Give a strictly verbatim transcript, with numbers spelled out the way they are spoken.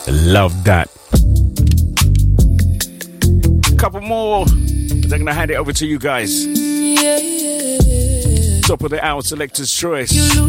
Love that. Couple more. Then I'm gonna hand it over to you guys. Top of the hour, selector's choice.